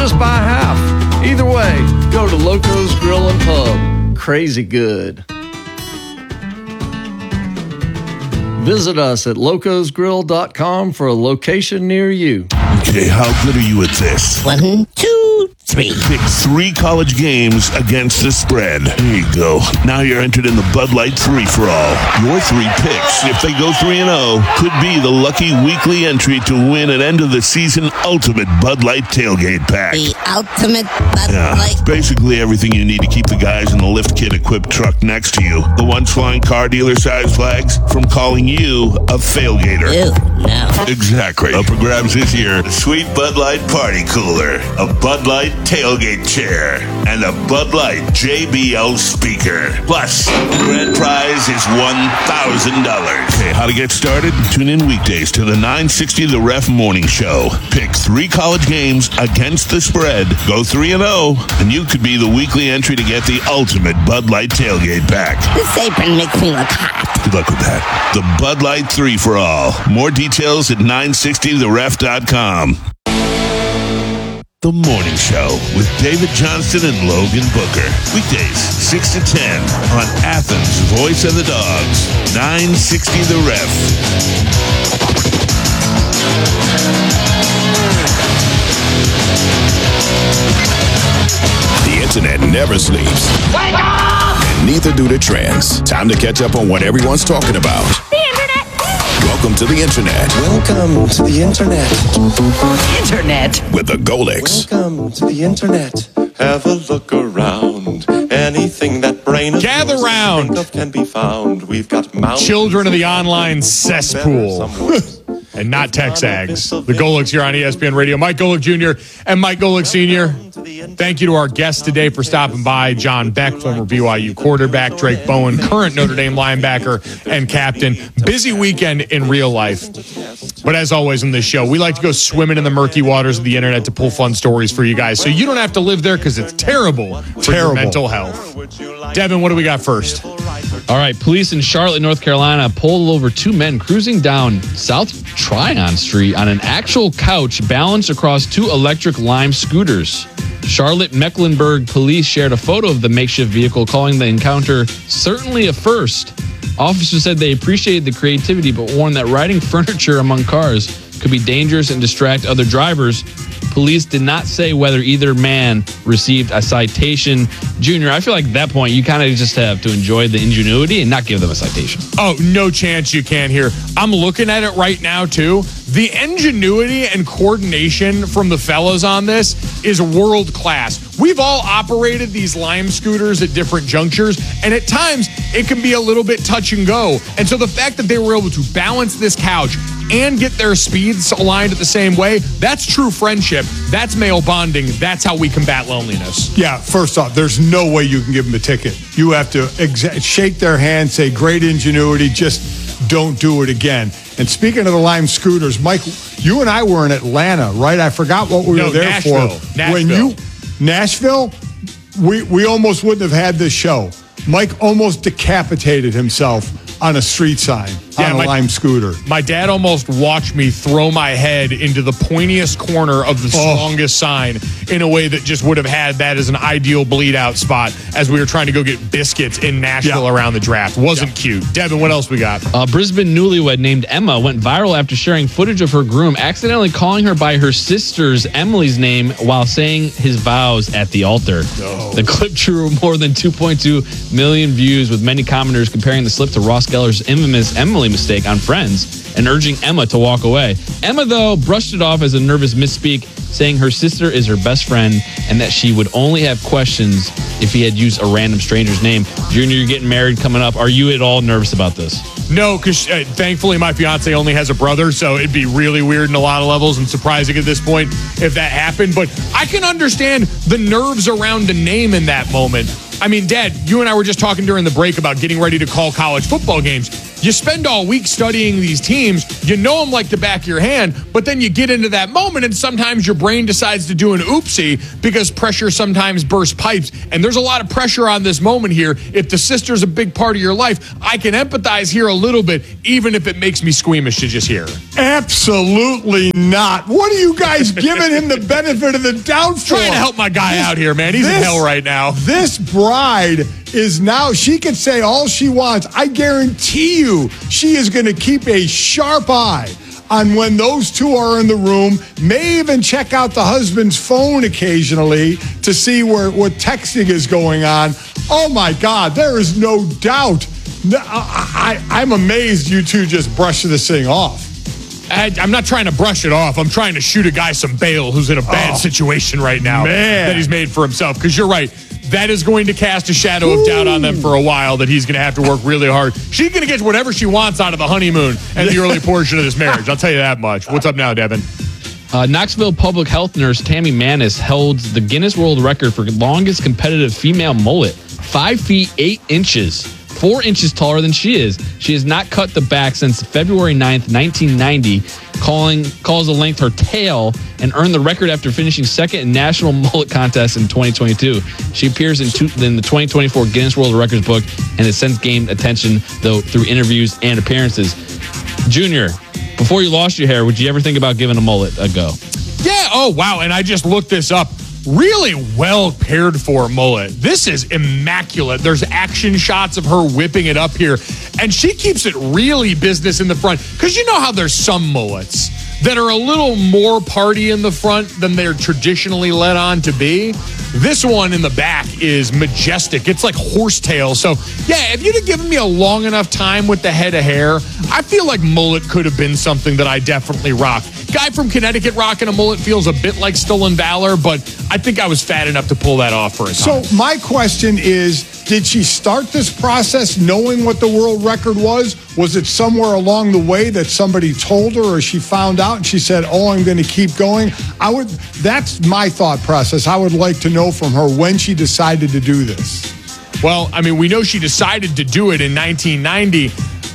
just buy half. Either way, go to Loco's Grill and Pub. Crazy good. Visit us at locosgrill.com for a location near you. Okay, how good are you at this? 1, 2, 3. Pick 3 college games against the spread. There you go. Now you're entered in the Bud Light 3-for-all. Your 3 picks, if they go 3-0, could be the lucky weekly entry to win an end-of-the-season ultimate Bud Light tailgate pack. The ultimate Bud Light. Basically everything you need to keep the guys in the lift kit equipped truck next to you. The ones flying car dealer size flags from calling you a failgater. Ew, no. Exactly. Up for grabs this year, a sweet Bud Light party cooler, a Bud Light tailgate chair, and a Bud Light JBL speaker. Plus, the grand prize is $1,000. Okay, how to get started? Tune in weekdays to the 960 The Ref Morning Show. Pick 3 college games against the spread. Go 3-0, and you could be the weekly entry to get the ultimate Bud Light tailgate pack. This apron makes me look hot. Good luck with that. The Bud Light 3-for-all. More details at 960theref.com. The Morning Show with David Johnston and Logan Booker. Weekdays, 6 to 10 on Athens' Voice of the Dogs. 960 The Ref. The internet never sleeps. Wake up! And neither do the trends. Time to catch up on what everyone's talking about. The internet! Welcome to the internet. Welcome to the internet. Internet! With the Golix. Welcome to the internet. Have a look around. Anything that brain of Gather yours round. think of can be found. We've got mountains. Children of the online cesspool. And not Texags. The Golix here on ESPN Radio. Mike Golick Jr. and Mike Golick Sr. Thank you to our guests today for stopping by. John Beck, former BYU quarterback. Drake Bowen, current Notre Dame linebacker and captain. Busy weekend in real life. But as always on this show, we like to go swimming in the murky waters of the internet to pull fun stories for you guys. So you don't have to live there because it's terrible for your mental health. Devin, what do we got first? All right, police in Charlotte, North Carolina pulled over 2 men cruising down South Tryon Street on an actual couch balanced across 2 electric Lime scooters. Charlotte Mecklenburg police shared a photo of the makeshift vehicle, calling the encounter certainly a first. Officers said they appreciated the creativity, but warned that riding furniture among cars could be dangerous and distract other drivers. Police did not say whether either man received a citation. Junior, I feel like at that point, you kind of just have to enjoy the ingenuity and not give them a citation. Oh, no chance you can here. I'm looking at it right now, too. The ingenuity and coordination from the fellas on this is world class. We've all operated these Lime scooters at different junctures, and at times it can be a little bit touch and go. And so the fact that they were able to balance this couch and get their speeds aligned at the same way, that's true friendship. That's male bonding. That's how we combat loneliness. Yeah, first off, there's no way you can give them a ticket. You have to shake their hand, say great ingenuity, just don't do it again. And speaking of the Lime scooters, Mike, you and I were in Atlanta, right? I forgot what we were there Nashville. for. Nashville. Nashville, we almost wouldn't have had this show. Mike almost decapitated himself on a street sign on a Lime scooter. My dad almost watched me throw my head into the pointiest corner of the strongest sign in a way that just would have had that as an ideal bleed out spot as we were trying to go get biscuits in Nashville around the draft. Wasn't cute. Devin, what else we got? Brisbane newlywed named Emma went viral after sharing footage of her groom accidentally calling her by her sister's Emily's name while saying his vows at the altar. No. The clip drew more than 2.2 million views, with many commenters comparing the slip to Ross Geller's infamous Emily mistake on Friends and urging Emma to walk away. Emma, though, brushed it off as a nervous misspeak, saying her sister is her best friend and that she would only have questions if he had used a random stranger's name. Junior, you're getting married coming up. Are you at all nervous about this? No, because thankfully my fiance only has a brother, so it'd be really weird in a lot of levels and surprising at this point if that happened. But I can understand the nerves around a name in that moment. I mean, Dad, you and I were just talking during the break about getting ready to call college football games. you spend all week studying these teams, you know them like the back of your hand, but then you get into that moment and sometimes your brain decides to do an oopsie because pressure sometimes bursts pipes. And there's a lot of pressure on this moment here. If the sister's a big part of your life, I can empathize here a little bit, even if it makes me squeamish to just hear. Absolutely not. What are you guys giving him the benefit of the doubt for? Trying to help my guy out here, man. He's in hell right now. This bride is now, she can say all she wants. I guarantee you she is going to keep a sharp eye on when those two are in the room, may even check out the husband's phone occasionally to see what texting is going on. Oh, my God, there is no doubt. I'm amazed you two just brushed this thing off. I'm not trying to brush it off. I'm trying to shoot a guy some bail who's in a bad situation right now that he's made for himself. Because you're right. That is going to cast a shadow of doubt on them for a while, that he's going to have to work really hard. She's going to get whatever she wants out of the honeymoon and the early portion of this marriage. I'll tell you that much. What's up now, Devin? Knoxville public health nurse Tammy Manis holds the Guinness World Record for longest competitive female mullet. 5 feet 8 inches. 4 inches taller than she is. She has not cut the back since February 9th, 1990, calls the length her tail, and earned the record after finishing second in National Mullet Contest in 2022. She appears in the 2024 Guinness World Records book and has since gained attention, though, through interviews and appearances. Junior, before you lost your hair, would you ever think about giving a mullet a go? Yeah. Oh, wow. And I just looked this up. Really well paired for a mullet. This is immaculate. There's action shots of her whipping it up here. And she keeps it really business in the front. Because you know how there's some mullets that are a little more party in the front than they're traditionally led on to be. This one in the back is majestic. It's like horsetail. So, yeah, if you'd have given me a long enough time with the head of hair, I feel like mullet could have been something that I definitely rock. Guy from Connecticut rocking a mullet feels a bit like Stolen Valor, but I think I was fat enough to pull that off for a time. So my question is, did she start this process knowing what the world record was? Was it somewhere along the way that somebody told her, or she found out and she said, oh, I'm going to keep going? That's my thought process. I would like to know from her when she decided to do this. Well, I mean, we know she decided to do it in 1990.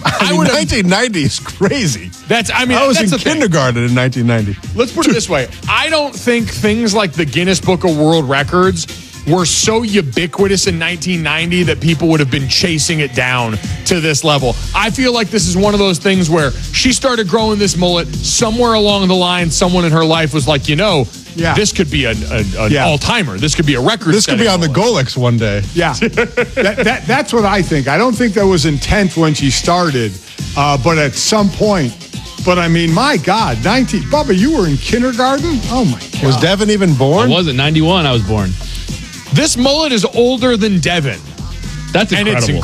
1990 is crazy. I was in kindergarten in 1990. Let's put it this way. I don't think things like the Guinness Book of World Records were so ubiquitous in 1990 that people would have been chasing it down to this level. I feel like this is one of those things where she started growing this mullet. Somewhere along the line, someone in her life was like, this could be an all-timer. This could be a record. This could be on the Golex one day. Yeah. That's what I think. I don't think there was intent when she started, but at some point. But I mean, my God, Bubba, you were in kindergarten? Oh, my God. Was Devin even born? I wasn't. 91, I was born. This mullet is older than Devin. That's incredible.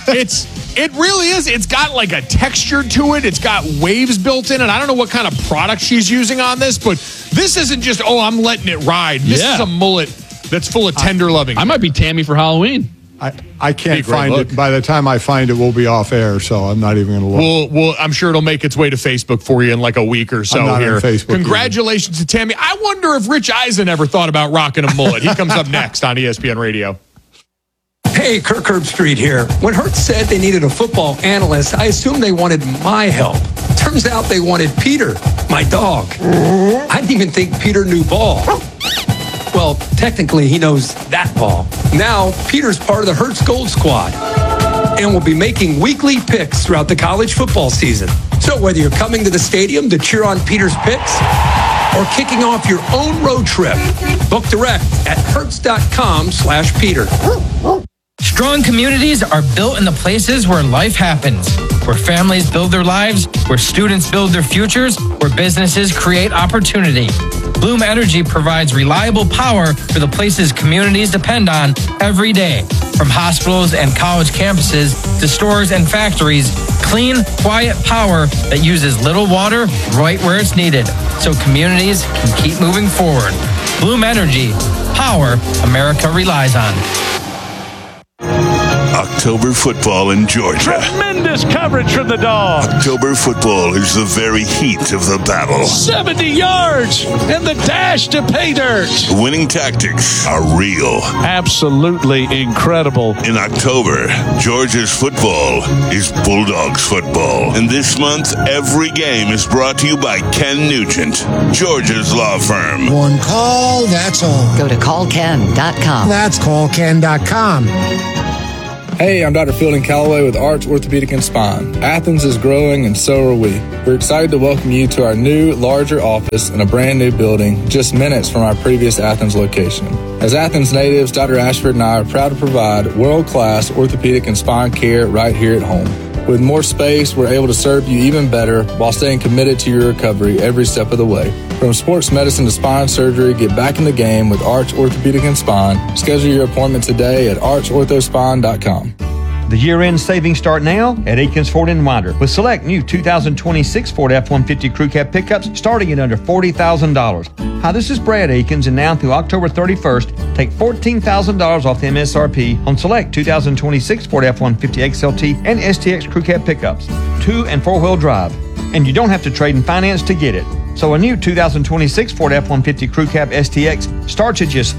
It really is. It's got like a texture to it. It's got waves built in it. I don't know what kind of product she's using on this, but this isn't just, I'm letting it ride. This is a mullet that's full of tender loving. I might be Tammy for Halloween. I can't find it. By the time I find it, we'll be off air, so I'm not even going to look. Well, I'm sure it'll make its way to Facebook for you in like a week or so. I'm not here. on Facebook Congratulations to Tammy. I wonder if Rich Eisen ever thought about rocking a mullet. He comes up next on ESPN Radio. Hey, Kirk Herbstreit here. When Hertz said they needed a football analyst, I assumed they wanted my help. Turns out they wanted Peter, my dog. I didn't even think Peter knew ball. Well, technically, he knows that ball. Now, Peter's part of the Hertz Gold Squad and will be making weekly picks throughout the college football season. So whether you're coming to the stadium to cheer on Peter's picks or kicking off your own road trip, book direct at hertz.com/Peter. Strong communities are built in the places where life happens, where families build their lives, where students build their futures, where businesses create opportunity. Bloom Energy provides reliable power for the places communities depend on every day. From hospitals and college campuses to stores and factories, clean, quiet power that uses little water right where it's needed, so communities can keep moving forward. Bloom Energy, power America relies on. October football in Georgia. Tremendous coverage from the Dogs. October football is the very heat of the battle. 70 yards and the dash to pay dirt. The winning tactics are real. Absolutely incredible. In October, Georgia's football is Bulldogs football. And this month, every game is brought to you by Ken Nugent, Georgia's law firm. One call, that's all. Go to callken.com. That's callken.com. Hey, I'm Dr. Fielding Calloway with Arch Orthopedic and Spine. Athens is growing and so are we. We're excited to welcome you to our new, larger office in a brand new building just minutes from our previous Athens location. As Athens natives, Dr. Ashford and I are proud to provide world-class orthopedic and spine care right here at home. With more space, we're able to serve you even better while staying committed to your recovery every step of the way. From sports medicine to spine surgery, get back in the game with Arch Orthopedic and Spine. Schedule your appointment today at archorthospine.com. The year-end savings start now at Aikens Ford & Winder with select new 2026 Ford F-150 Crew Cab pickups starting at under $40,000. Hi, this is Brad Aikens, and now through October 31st, take $14,000 off the MSRP on select 2026 Ford F-150 XLT and STX Crew Cab pickups, 2- and 4-wheel drive. And you don't have to trade in finance to get it. So a new 2026 Ford F-150 Crew Cab STX starts at just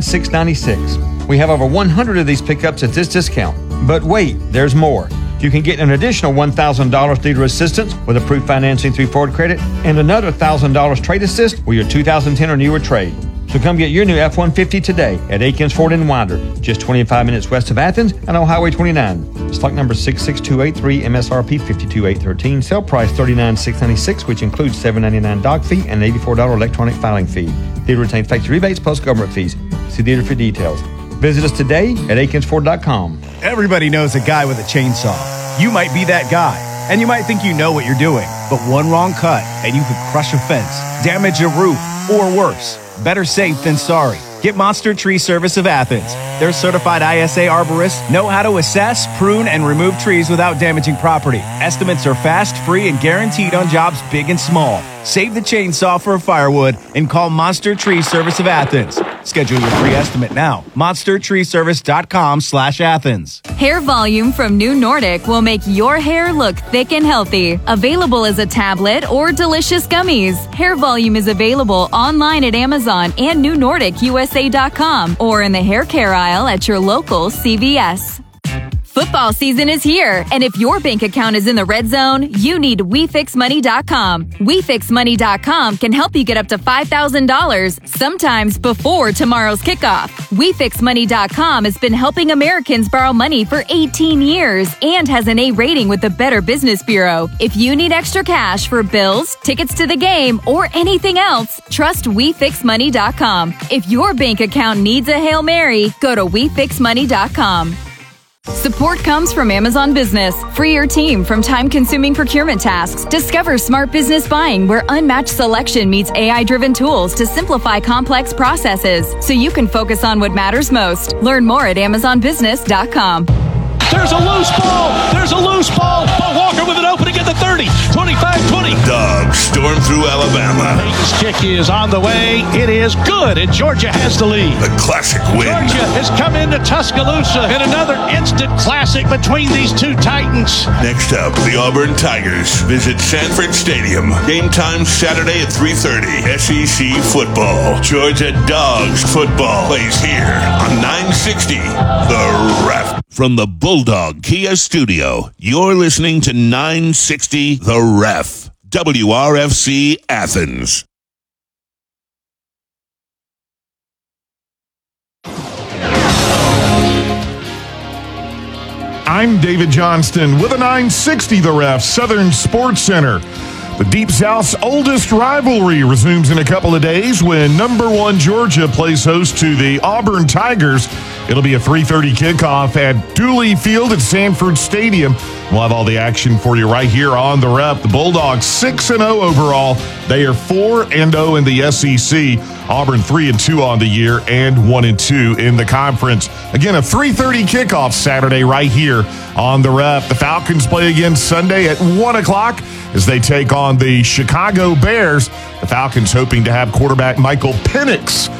$39,696. We have over 100 of these pickups at this discount. But wait, there's more. You can get an additional $1,000 dealer assistance with approved financing through Ford Credit and another $1,000 trade assist with your 2010 or newer trade. So come get your new F-150 today at Aikens Ford & Winder, just 25 minutes west of Athens and on Highway 29. Stock number 66283, MSRP 52813, sale price $39,696, which includes $799 dock fee and an $84 electronic filing fee. Dealer retains factory rebates plus government fees. See dealer for details. Visit us today at AikensFord.com. Everybody knows a guy with a chainsaw. You might be that guy, and you might think you know what you're doing, but one wrong cut and you could crush a fence, damage a roof, or worse. Better safe than sorry. Get Monster Tree Service of Athens. Their certified ISA arborists know how to assess, prune, and remove trees without damaging property. Estimates are fast, free, and guaranteed on jobs big and small. Save the chainsaw for firewood and call Monster Tree Service of Athens. Schedule your free estimate now. MonsterTreeService.com/Athens. Hair volume from New Nordic will make your hair look thick and healthy. Available as a tablet or delicious gummies. Hair volume is available online at Amazon and NewNordicUSA.com or in the hair care aisle at your local CVS. Football season is here, and if your bank account is in the red zone, you need WeFixMoney.com. WeFixMoney.com can help you get up to $5,000, sometimes before tomorrow's kickoff. WeFixMoney.com has been helping Americans borrow money for 18 years and has an A rating with the Better Business Bureau. If you need extra cash for bills, tickets to the game, or anything else, trust WeFixMoney.com. If your bank account needs a Hail Mary, go to WeFixMoney.com. Support comes from Amazon Business. Free your team from time-consuming procurement tasks. Discover smart business buying where unmatched selection meets AI-driven tools to simplify complex processes so you can focus on what matters most. Learn more at AmazonBusiness.com. There's a loose ball. There's a loose ball. But Walker with an opening at the 30, 25-20. Dogs storm through Alabama. Peyton's kick is on the way. It is good, and Georgia has the lead. The classic win. Georgia has come into Tuscaloosa in another instant classic between these two Titans. Next up, the Auburn Tigers visit Sanford Stadium. Game time Saturday at 3:30. SEC football. Georgia Dogs football plays here on 960 The Ref. From the Bulldog Kia Studio, you're listening to 960 The Ref. WRFC Athens. I'm David Johnston with a 960 The Ref, Southern Sports Center. The Deep South's oldest rivalry resumes in a couple of days when number 1 Georgia plays host to the Auburn Tigers. It'll be a 3:30 kickoff at Dooley Field at Sanford Stadium. We'll have all the action for you right here on The Rep. The Bulldogs 6-0 overall. They are 4-0 in the SEC. Auburn 3-2 on the year and 1-2 in the conference. Again, a 3:30 kickoff Saturday right here on The Rep. The Falcons play again Sunday at 1 o'clock as they take on the Chicago Bears. The Falcons hoping to have quarterback Michael Penix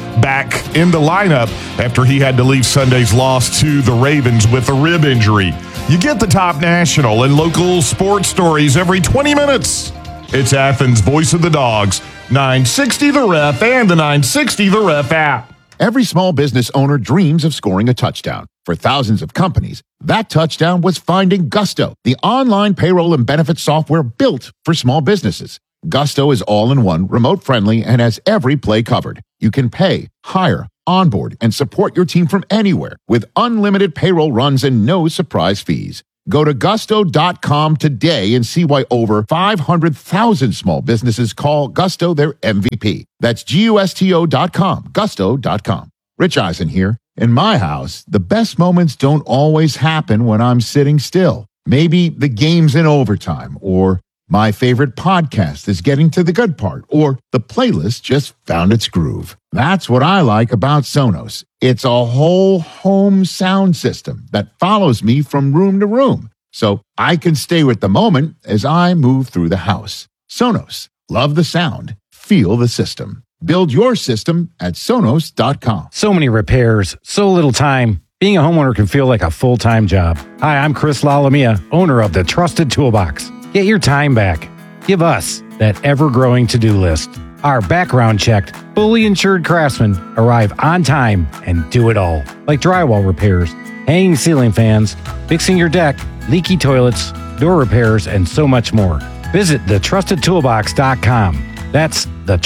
back in the lineup after he had to leave Sunday's loss to the Ravens with a rib injury. You get the top national and local sports stories every 20 minutes. It's Athens' Voice of the Dogs, 960 The Ref, and the 960 The Ref app. Every small business owner dreams of scoring a touchdown. For thousands of companies, that touchdown was finding Gusto, the online payroll and benefits software built for small businesses. Gusto is all-in-one, remote-friendly, and has every play covered. You can pay, hire, onboard, and support your team from anywhere with unlimited payroll runs and no surprise fees. Go to gusto.com today and see why over 500,000 small businesses call Gusto their MVP. That's gusto.com, gusto.com. Rich Eisen here. In my house, the best moments don't always happen when I'm sitting still. Maybe the game's in overtime, or my favorite podcast is getting to the good part, or the playlist just found its groove. That's what I like about Sonos. It's a whole home sound system that follows me from room to room, so I can stay with the moment as I move through the house. Sonos. Love the sound. Feel the system. Build your system at Sonos.com. So many repairs, so little time. Being a homeowner can feel like a full-time job. Hi, I'm Chris Lalamia, owner of the Trusted Toolbox. Get your time back. Give us that ever-growing to-do list. Our background-checked, fully insured craftsmen arrive on time and do it all, like drywall repairs, hanging ceiling fans, fixing your deck, leaky toilets, door repairs, and so much more. Visit thetrustedtoolbox.com. That's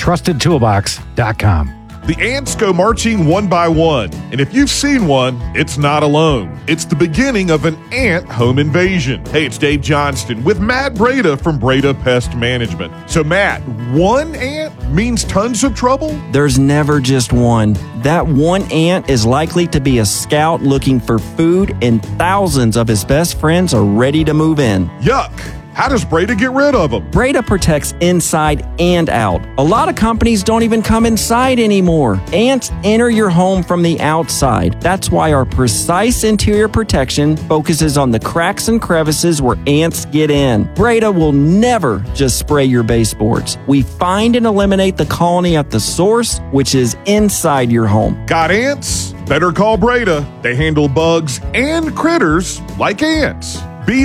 thetrustedtoolbox.com. The ants go marching one by one, and if you've seen one, it's not alone. It's the beginning of an ant home invasion. Hey, it's Dave Johnston with Matt Breda from Breda Pest Management. So, Matt, one ant means tons of trouble? There's never just one. That one ant is likely to be a scout looking for food, and thousands of his best friends are ready to move in. Yuck! How does Breda get rid of them? Breda protects inside and out. A lot of companies don't even come inside anymore. Ants enter your home from the outside. That's why our precise interior protection focuses on the cracks and crevices where ants get in. Breda will never just spray your baseboards. We find and eliminate the colony at the source, which is inside your home. Got ants? Better call Breda. They handle bugs and critters like ants.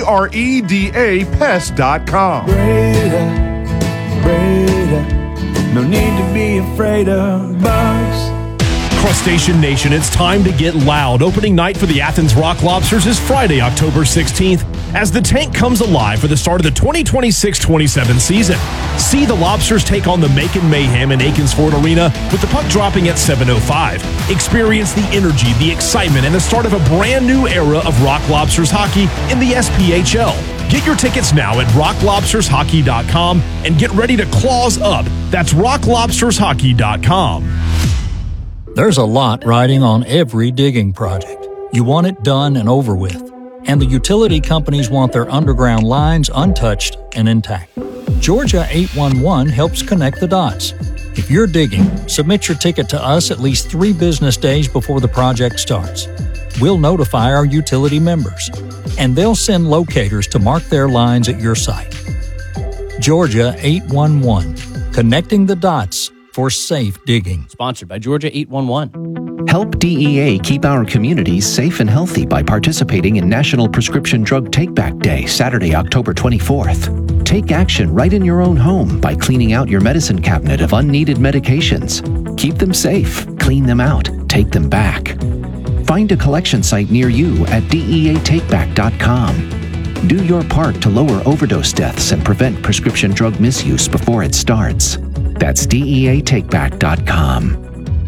BREDA Pest.com. Breda, no need to be afraid of bugs. Crustacean Nation, it's time to get loud. Opening night for the Athens Rock Lobsters is Friday, October 16th, as the tank comes alive for the start of the 2026-27 season. See the Lobsters take on the Macon Mayhem in Aikens Ford Arena with the puck dropping at 7:05. Experience the energy, the excitement, and the start of a brand new era of Rock Lobsters hockey in the SPHL. Get your tickets now at rocklobstershockey.com and get ready to claws up. That's rocklobstershockey.com. There's a lot riding on every digging project. You want it done and over with. And the utility companies want their underground lines untouched and intact. Georgia 811 helps connect the dots. If you're digging, submit your ticket to us at least 3 business days before the project starts. We'll notify our utility members, and they'll send locators to mark their lines at your site. Georgia 811, connecting the dots for safe digging. Sponsored by Georgia 811. Help DEA keep our communities safe and healthy by participating in National Prescription Drug Take-Back Day, Saturday, October 24th. Take action right in your own home by cleaning out your medicine cabinet of unneeded medications. Keep them safe, clean them out, take them back. Find a collection site near you at DEATakeback.com. Do your part to lower overdose deaths and prevent prescription drug misuse before it starts. That's DEATakeback.com.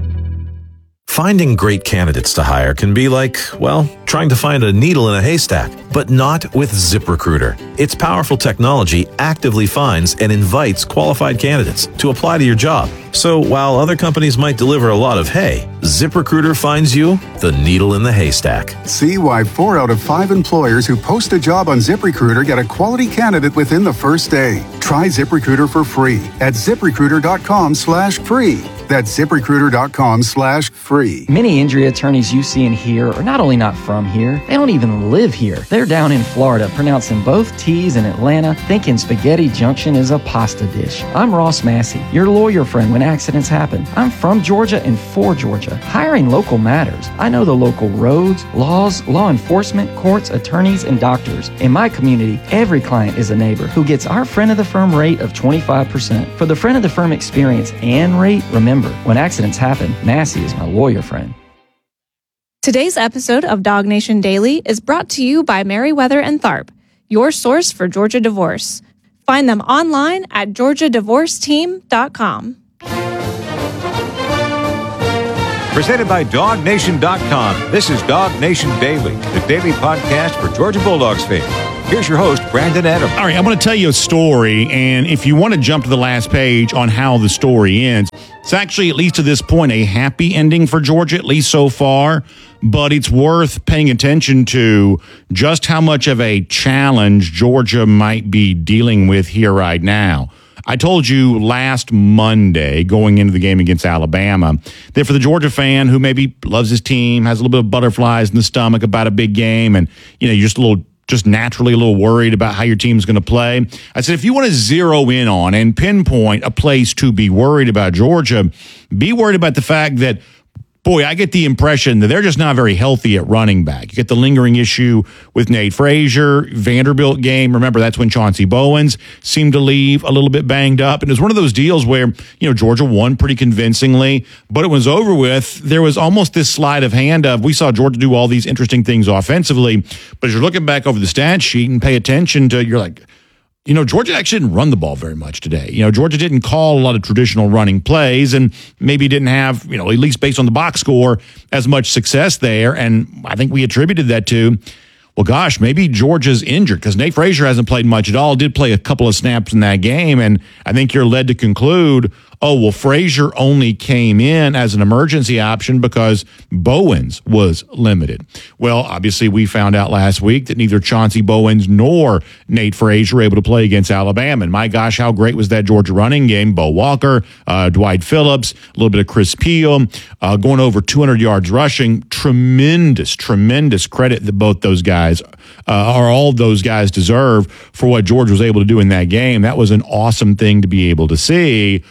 Finding great candidates to hire can be like, well, trying to find a needle in a haystack, but not with ZipRecruiter. Its powerful technology actively finds and invites qualified candidates to apply to your job. So while other companies might deliver a lot of hay, ZipRecruiter finds you the needle in the haystack. See why 4 out of 5 employers who post a job on ZipRecruiter get a quality candidate within the first day. Try ZipRecruiter for free at ZipRecruiter.com/free. That's ZipRecruiter.com/free. Many injury attorneys you see and hear are not only not from here, they don't even live here. They're down in Florida, pronouncing both T's in Atlanta, thinking Spaghetti Junction is a pasta dish. I'm Ross Massey, your lawyer friend when accidents happen. I'm from Georgia and for Georgia. Hiring local matters. I know the local roads, laws, law enforcement, courts, attorneys, and doctors. In my community, every client is a neighbor who gets our friend of the firm rate of 25%. For the friend of the firm experience and rate, remember, when accidents happen, Massey is my lawyer friend. Today's episode of Dog Nation Daily is brought to you by Merriweather and Tharp, your source for Georgia divorce. Find them online at georgiadivorceteam.com. Presented by DogNation.com. This is Dog Nation Daily, the daily podcast for Georgia Bulldogs fans. Here's your host, Brandon Adams. All right, I want to tell you a story, and if you want to jump to the last page on how the story ends, it's actually, at least to this point, a happy ending for Georgia, at least so far, but it's worth paying attention to just how much of a challenge Georgia might be dealing with here right now. I told you last Monday, going into the game against Alabama, that for the Georgia fan who maybe loves his team, has a little bit of butterflies in the stomach about a big game, and you're just naturally a little worried about how your team's going to play. I said, if you want to zero in on and pinpoint a place to be worried about Georgia, be worried about the fact that, boy, I get the impression that they're just not very healthy at running back. You get the lingering issue with Nate Frazier, Vanderbilt game. Remember, that's when Chauncey Bowens seemed to leave a little bit banged up. And it was one of those deals where, Georgia won pretty convincingly, but it was over with. There was almost this sleight of hand of, we saw Georgia do all these interesting things offensively, but as you're looking back over the stat sheet and pay attention to, you're like, Georgia actually didn't run the ball very much today. Georgia didn't call a lot of traditional running plays and maybe didn't have, at least based on the box score, as much success there. And I think we attributed that to, well, gosh, maybe Georgia's injured because Nate Frazier hasn't played much at all, did play a couple of snaps in that game. And I think you're led to conclude, Frazier only came in as an emergency option because Bowens was limited. Well, obviously, we found out last week that neither Chauncey Bowens nor Nate Frazier were able to play against Alabama. And my gosh, how great was that Georgia running game? Bo Walker, Dwight Phillips, a little bit of Chris Peel, going over 200 yards rushing. Tremendous credit that both those guys all those guys deserve for what Georgia was able to do in that game. That was an awesome thing to be able to see.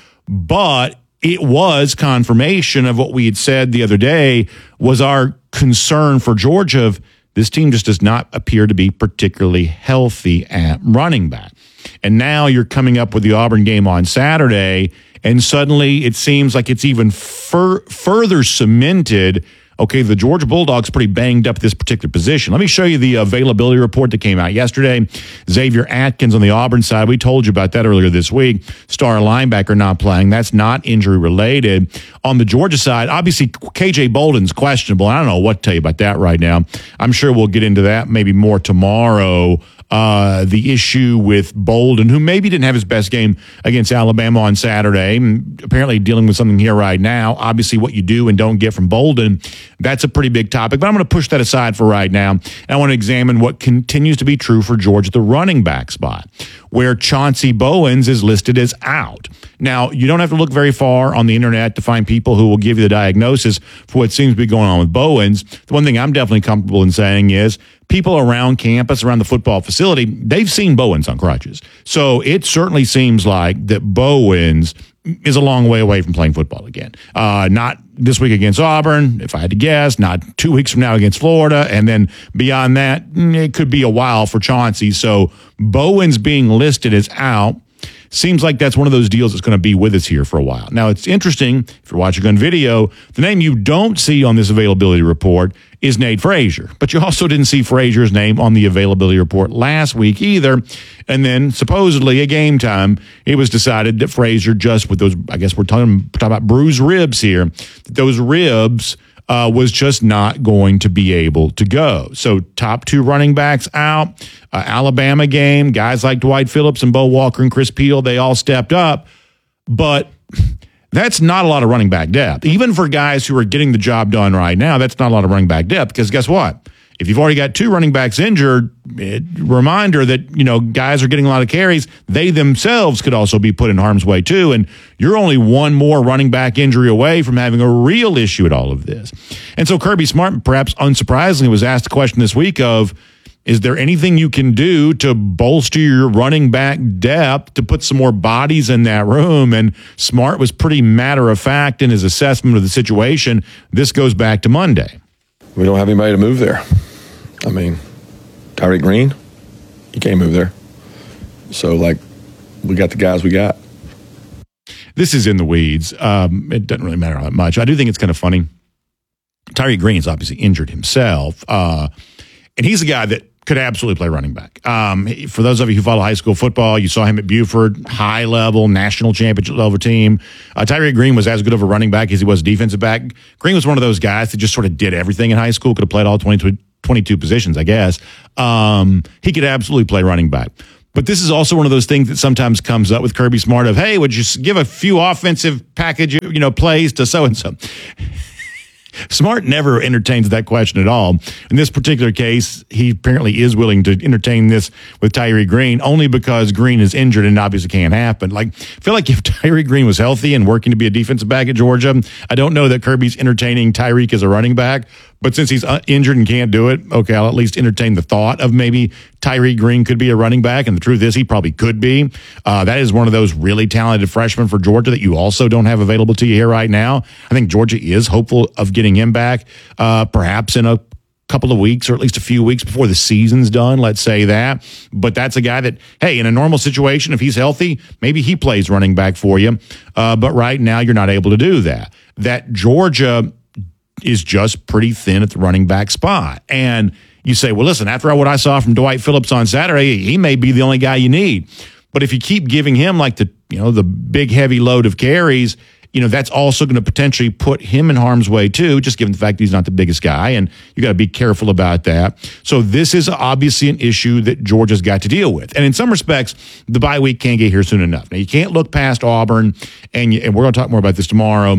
But it was confirmation of what we had said the other day was our concern for Georgia of this team just does not appear to be particularly healthy at running back. And now you're coming up with the Auburn game on Saturday, and suddenly it seems like it's even further cemented. Okay, the Georgia Bulldogs pretty banged up this particular position. Let me show you the availability report that came out yesterday. Xavier Atkins on the Auburn side, we told you about that earlier this week. Star linebacker not playing. That's not injury related. On the Georgia side, obviously KJ Bolden's questionable. I don't know what to tell you about that right now. I'm sure we'll get into that maybe more tomorrow. The issue with Bolden, who maybe didn't have his best game against Alabama on Saturday, apparently dealing with something here right now. Obviously, what you do and don't get from Bolden, that's a pretty big topic. But I'm going to push that aside for right now. And I want to examine what continues to be true for Georgia, the running back spot, where Chauncey Bowens is listed as out. Now, you don't have to look very far on the internet to find people who will give you the diagnosis for what seems to be going on with Bowens. The one thing I'm definitely comfortable in saying is people around campus, around the football facility, they've seen Bowens on crutches. So it certainly seems like that Bowens is a long way away from playing football again. Not this week against Auburn, if I had to guess, not 2 weeks from now against Florida, and then beyond that, it could be a while for Chauncey. So Bowens being listed as out seems like that's one of those deals that's going to be with us here for a while. Now, it's interesting, if you're watching on video, the name you don't see on this availability report is Nate Frazier. But you also didn't see Frazier's name on the availability report last week either. And then, supposedly, at game time, it was decided that Frazier just with those, I guess we're talking about bruised ribs here, that those ribs was just not going to be able to go. So top two running backs out. Alabama game, guys like Dwight Phillips and Bo Walker and Chris Peel, they all stepped up. But that's not a lot of running back depth. Even for guys who are getting the job done right now, that's not a lot of running back depth because guess what? If you've already got 2 running backs injured, reminder that, guys are getting a lot of carries. They themselves could also be put in harm's way too. And you're only one more running back injury away from having a real issue at all of this. And so Kirby Smart, perhaps unsurprisingly, was asked the question this week of, is there anything you can do to bolster your running back depth to put some more bodies in that room? And Smart was pretty matter of fact in his assessment of the situation. This goes back to Monday. We don't have anybody to move there. I mean, Tyreek Green, he can't move there. So, we got the guys we got. This is in the weeds. It doesn't really matter that much. I do think it's kind of funny. Tyreek Green's obviously injured himself, and he's a guy that could absolutely play running back. For those of you who follow high school football, you saw him at Buford, high level, national championship level team. Tyreek Green was as good of a running back as he was a defensive back. Green was one of those guys that just sort of did everything in high school, could have played all 22 positions, I guess. He could absolutely play running back. But this is also one of those things that sometimes comes up with Kirby Smart of, hey, would you give a few offensive package, plays to so-and-so? Smart never entertains that question at all. In this particular case, he apparently is willing to entertain this with Tyreek Green only because Green is injured and obviously can't happen. I feel like if Tyreek Green was healthy and working to be a defensive back at Georgia, I don't know that Kirby's entertaining Tyreek as a running back. But since he's injured and can't do it, okay, I'll at least entertain the thought of maybe Tyreek Green could be a running back. And the truth is he probably could be. That is one of those really talented freshmen for Georgia that you also don't have available to you here right now. I think Georgia is hopeful of getting him back perhaps in a couple of weeks or at least a few weeks before the season's done, let's say that. But that's a guy that, hey, in a normal situation, if he's healthy, maybe he plays running back for you. But right now you're not able to do that. That Georgia is just pretty thin at the running back spot. And you say, well, listen, after what I saw from Dwight Phillips on Saturday, he may be the only guy you need. But if you keep giving him the big heavy load of carries, that's also going to potentially put him in harm's way too, just given the fact that he's not the biggest guy. And you got to be careful about that. So this is obviously an issue that Georgia's got to deal with. And in some respects, the bye week can't get here soon enough. Now, you can't look past Auburn, and we're going to talk more about this tomorrow.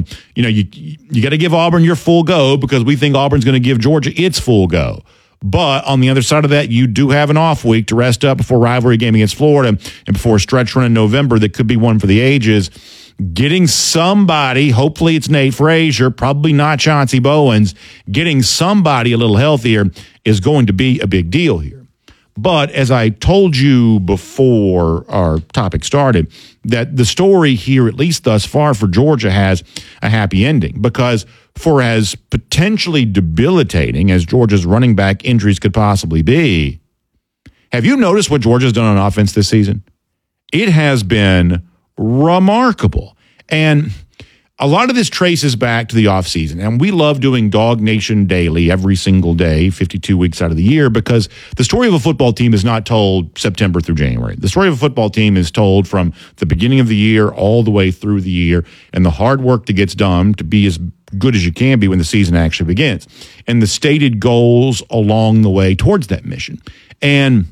You got to give Auburn your full go because we think Auburn's going to give Georgia its full go. But on the other side of that, you do have an off week to rest up before rivalry game against Florida and before a stretch run in November that could be one for the ages. Getting somebody, hopefully it's Nate Frazier, probably not Chauncey Bowens, getting somebody a little healthier is going to be a big deal here. But as I told you before our topic started, that the story here, at least thus far for Georgia, has a happy ending because for as potentially debilitating as Georgia's running back injuries could possibly be, have you noticed what Georgia's done on offense this season? It has been remarkable. And a lot of this traces back to the offseason. And we love doing Dog Nation Daily every single day, 52 weeks out of the year, because the story of a football team is not told September through January. The story of a football team is told from the beginning of the year all the way through the year, and the hard work that gets done to be as good as you can be when the season actually begins, and the stated goals along the way towards that mission. And,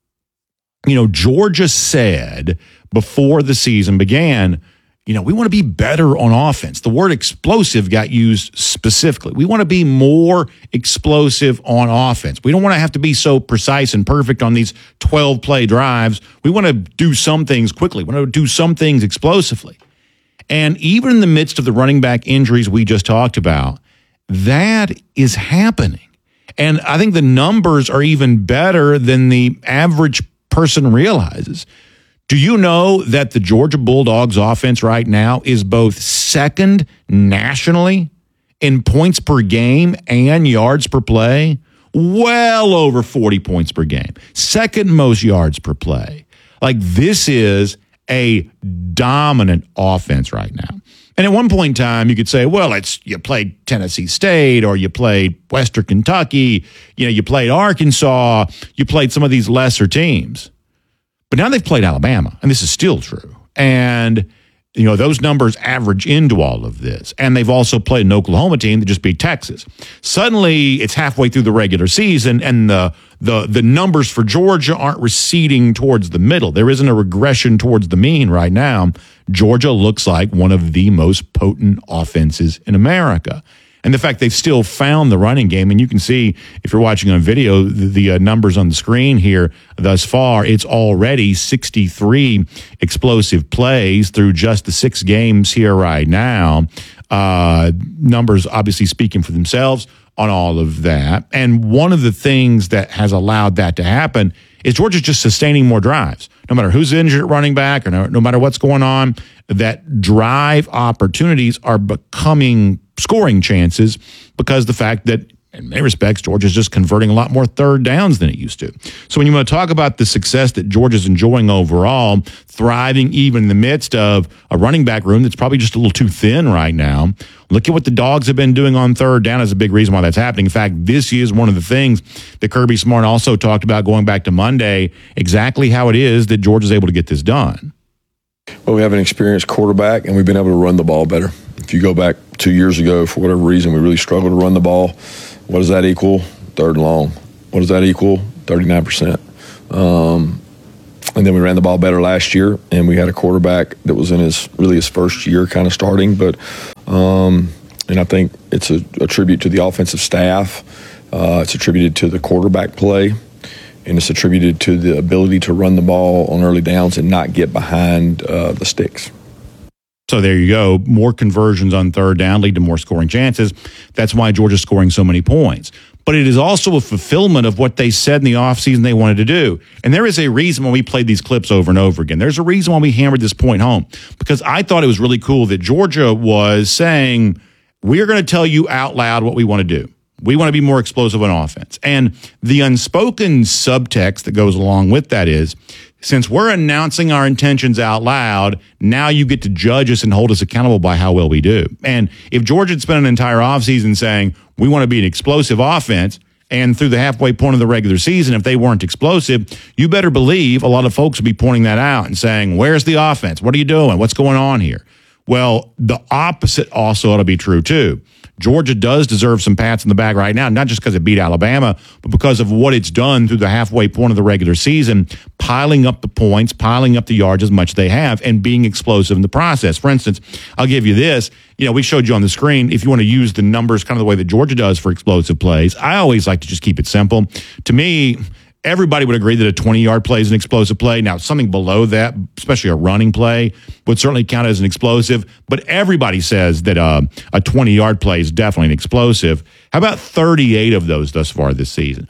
Georgia said before the season began, we want to be better on offense. The word explosive got used specifically. We want to be more explosive on offense. We don't want to have to be so precise and perfect on these 12-play drives. We want to do some things quickly. We want to do some things explosively. And even in the midst of the running back injuries we just talked about, that is happening. And I think the numbers are even better than the average person realizes. Do you know that the Georgia Bulldogs offense right now is both second nationally in points per game and yards per play? Well over 40 points per game. Second most yards per play. This is a dominant offense right now. And at one point in time, you could say, well, you played Tennessee State or you played Western Kentucky, you played Arkansas, you played some of these lesser teams. But now they've played Alabama, and this is still true. And, those numbers average into all of this. And they've also played an Oklahoma team that just beat Texas. Suddenly, it's halfway through the regular season, and the numbers for Georgia aren't receding towards the middle. There isn't a regression towards the mean right now. Georgia looks like one of the most potent offenses in America. And the fact they've still found the running game, and you can see if you're watching on video, the numbers on the screen here thus far, it's already 63 explosive plays through just the 6 games here right now. Numbers obviously speaking for themselves on all of that. And one of the things that has allowed that to happen is Georgia's just sustaining more drives. No matter who's injured at running back or no matter what's going on, that drive opportunities are becoming scoring chances because the fact that in many respects, Georgia's just converting a lot more third downs than it used to. So when you want to talk about the success that Georgia's enjoying overall, thriving even in the midst of a running back room that's probably just a little too thin right now, look at what the Dogs have been doing on third down as a big reason why that's happening. In fact, this is one of the things that Kirby Smart also talked about going back to Monday, exactly how it is that Georgia's able to get this done. Well, we have an experienced quarterback, and we've been able to run the ball better. If you go back 2 years ago, for whatever reason, we really struggled to run the ball. What does that equal? 3rd and long. What does that equal? 39%. And then we ran the ball better last year, and we had a quarterback that was in his first year kind of starting. But and I think it's a tribute to the offensive staff. It's attributed to the quarterback play, and it's attributed to the ability to run the ball on early downs and not get behind the sticks. So there you go. More conversions on third down lead to more scoring chances. That's why Georgia's scoring so many points. But it is also a fulfillment of what they said in the offseason they wanted to do. And there is a reason why we played these clips over and over again. There's a reason why we hammered this point home. Because I thought it was really cool that Georgia was saying, we're going to tell you out loud what we want to do. We want to be more explosive on offense. And the unspoken subtext that goes along with that is, since we're announcing our intentions out loud, now you get to judge us and hold us accountable by how well we do. And if Georgia had spent an entire offseason saying, we want to be an explosive offense, and through the halfway point of the regular season, if they weren't explosive, you better believe a lot of folks would be pointing that out and saying, where's the offense? What are you doing? What's going on here? Well, the opposite also ought to be true, too. Georgia does deserve some pats in the back right now, not just because it beat Alabama, but because of what it's done through the halfway point of the regular season, piling up the points, piling up the yards as much as they have, and being explosive in the process. For instance, I'll give you this. We showed you on the screen, if you want to use the numbers kind of the way that Georgia does for explosive plays, I always like to just keep it simple. To me, everybody would agree that a 20-yard play is an explosive play. Now, something below that, especially a running play, would certainly count as an explosive. But everybody says that a 20-yard play is definitely an explosive. How about 38 of those thus far this season?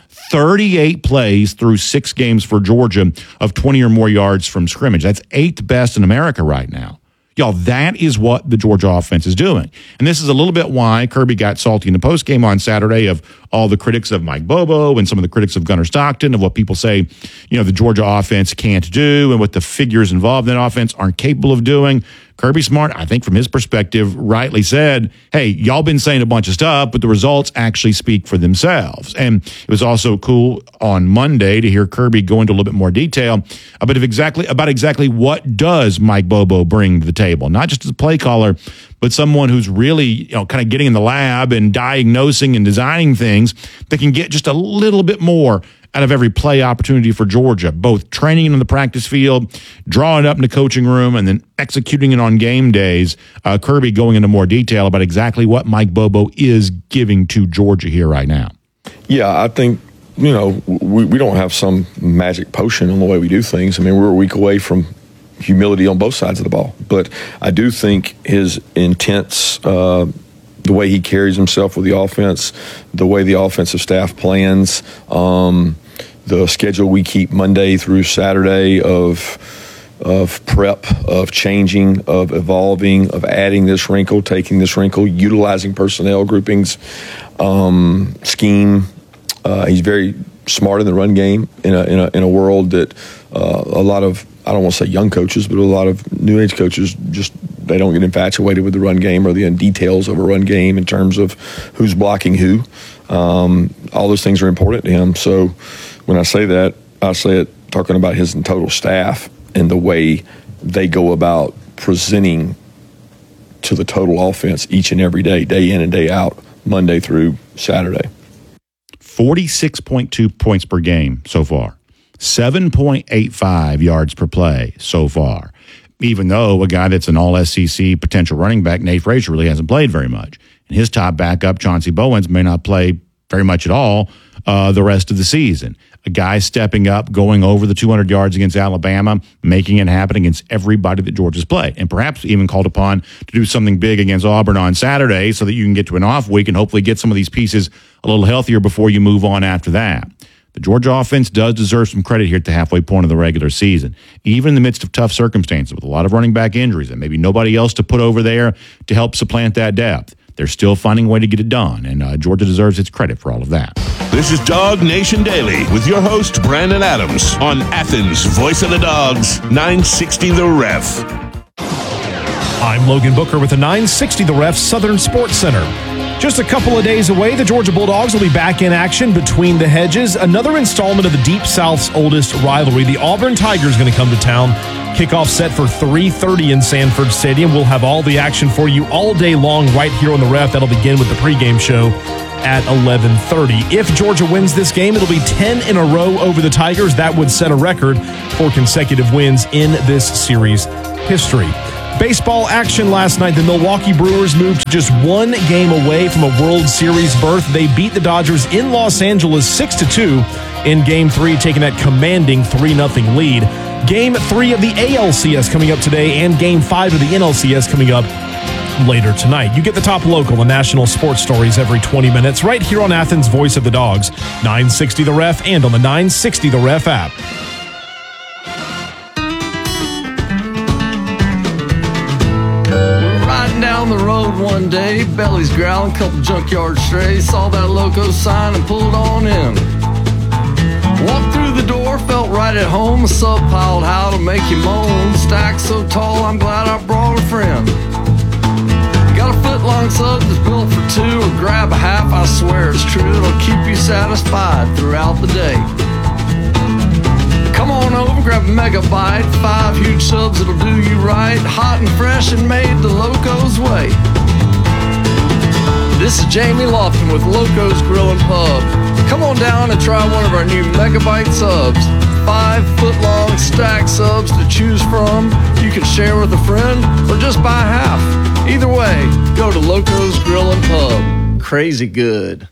38 plays through 6 games for Georgia of 20 or more yards from scrimmage. That's 8th best in America right now. Y'all, that is what the Georgia offense is doing. And this is a little bit why Kirby got salty in the postgame on Saturday of all the critics of Mike Bobo and some of the critics of Gunnar Stockton, of what people say, the Georgia offense can't do and what the figures involved in that offense aren't capable of doing. Kirby Smart, I think from his perspective, rightly said, hey, y'all been saying a bunch of stuff, but the results actually speak for themselves. And it was also cool on Monday to hear Kirby go into a little bit more detail about exactly what does Mike Bobo bring to the table, not just as a play caller, but someone who's really, kind of getting in the lab and diagnosing and designing things that can get just a little bit more out of every play opportunity for Georgia, both training in the practice field, drawing it up in the coaching room, and then executing it on game days. Kirby going into more detail about exactly what Mike Bobo is giving to Georgia here right now. Yeah, I think, we don't have some magic potion on the way we do things. I mean, we're a week away from humility on both sides of the ball. But I do think his intense the way he carries himself with the offense, the way the offensive staff plans, the schedule we keep Monday through Saturday of prep, of changing, of evolving, of adding this wrinkle, taking this wrinkle, utilizing personnel groupings, scheme. He's very smart in the run game in a world that a lot of, I don't want to say young coaches, but a lot of new age coaches they don't get infatuated with the run game or the details of a run game in terms of who's blocking who. All those things are important to him. So when I say that, I say it talking about his total staff and the way they go about presenting to the total offense each and every day, day in and day out, Monday through Saturday. 46.2 points per game so far. 7.85 yards per play so far. Even though a guy that's an all-SEC potential running back, Nate Frazier, really hasn't played very much. And his top backup, Chauncey Bowens, may not play very much at all the rest of the season. A guy stepping up, going over the 200 yards against Alabama, making it happen against everybody that Georgia's played, and perhaps even called upon to do something big against Auburn on Saturday so that you can get to an off week and hopefully get some of these pieces a little healthier before you move on after that. The Georgia offense does deserve some credit here at the halfway point of the regular season, even in the midst of tough circumstances with a lot of running back injuries and maybe nobody else to put over there to help supplant that depth. They're still finding a way to get it done, and Georgia deserves its credit for all of that. This is Dog Nation Daily with your host, Brandon Adams, on Athens' Voice of the Dogs, 960 The Ref. I'm Logan Booker with the 960 The Ref Southern Sports Center. Just a couple of days away, the Georgia Bulldogs will be back in action between the hedges. Another installment of the Deep South's oldest rivalry. The Auburn Tigers going to come to town. Kickoff set for 3:30 in Sanford Stadium. We'll have all the action for you all day long right here on the Ref. That'll begin with the pregame show at 11:30. If Georgia wins this game, it'll be 10 in a row over the Tigers. That would set a record for consecutive wins in this series history. Baseball action last night. The Milwaukee Brewers moved just one game away from a World Series berth. They beat the Dodgers in Los Angeles 6-2 in Game 3, taking that commanding 3-0 lead. Game 3 of the ALCS coming up today, and Game 5 of the NLCS coming up later tonight. You get the top local and national sports stories every 20 minutes right here on Athens' Voice of the Dogs, 960 The Ref, and on the 960 The Ref app. Down the road one day, belly's growling, couple junkyard strays, saw that loco sign and pulled on in. Walked through the door, felt right at home, a sub piled how to make you moan, stacked so tall I'm glad I brought a friend. Got a foot-long sub that's built for two, or grab a half, I swear it's true, it'll keep you satisfied throughout the day. Come on over, grab a megabyte, 5 huge subs that'll do you right, hot and fresh and made the Loco's way. This is Jamie Lofton with Loco's Grill and Pub. Come on down and try one of our new megabyte subs. 5-foot-long stack subs to choose from. You can share with a friend or just buy half. Either way, go to Loco's Grill and Pub. Crazy good.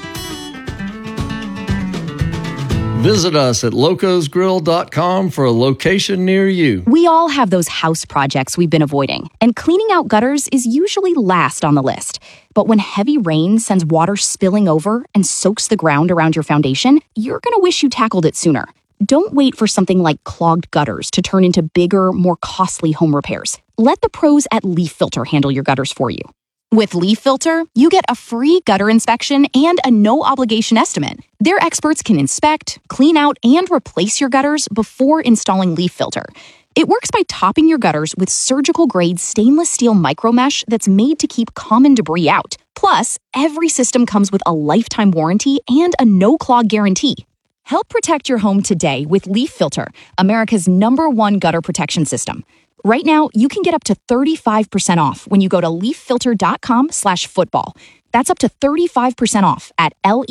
Visit us at locosgrill.com for a location near you. We all have those house projects we've been avoiding, and cleaning out gutters is usually last on the list. But when heavy rain sends water spilling over and soaks the ground around your foundation, you're going to wish you tackled it sooner. Don't wait for something like clogged gutters to turn into bigger, more costly home repairs. Let the pros at Leaf Filter handle your gutters for you. With Leaf Filter, you get a free gutter inspection and a no-obligation estimate. Their experts can inspect, clean out, and replace your gutters before installing Leaf Filter. It works by topping your gutters with surgical-grade stainless steel micromesh that's made to keep common debris out. Plus, every system comes with a lifetime warranty and a no-clog guarantee. Help protect your home today with Leaf Filter, America's #1 gutter protection system. Right now, you can get up to 35% off when you go to leaffilter.com/football. That's up to 35% off at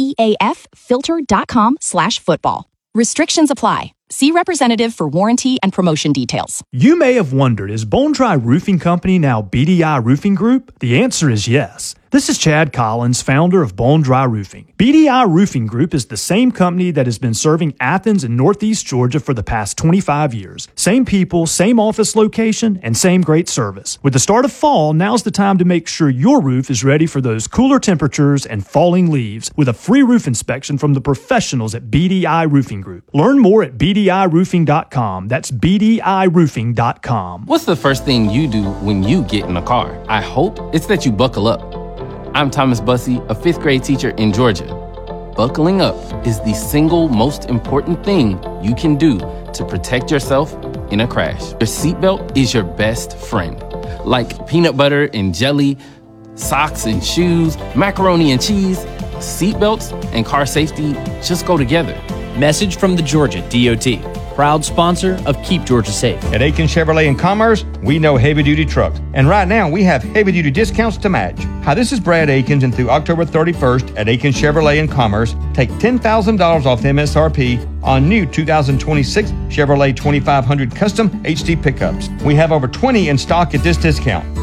leaffilter.com/football. Restrictions apply. See representative for warranty and promotion details. You may have wondered, is Bone Dry Roofing Company now BDI Roofing Group? The answer is yes. This is Chad Collins, founder of Bone Dry Roofing. BDI Roofing Group is the same company that has been serving Athens and Northeast Georgia for the past 25 years. Same people, same office location, and same great service. With the start of fall, now's the time to make sure your roof is ready for those cooler temperatures and falling leaves with a free roof inspection from the professionals at BDI Roofing Group. Learn more at BDIRoofing.com. That's BDIRoofing.com. What's the first thing you do when you get in a car? I hope it's that you buckle up. I'm Thomas Bussey, a 5th grade teacher in Georgia. Buckling up is the single most important thing you can do to protect yourself in a crash. Your seatbelt is your best friend. Like peanut butter and jelly, socks and shoes, macaroni and cheese, seatbelts and car safety just go together. Message from the Georgia DOT, proud sponsor of Keep Georgia Safe. At Aiken Chevrolet in Commerce, we know heavy-duty trucks. And right now, we have heavy-duty discounts to match. Hi, this is Brad Aikens, and through October 31st at Aiken Chevrolet in Commerce, take $10,000 off MSRP on new 2026 Chevrolet 2500 Custom HD pickups. We have over 20 in stock at this discount.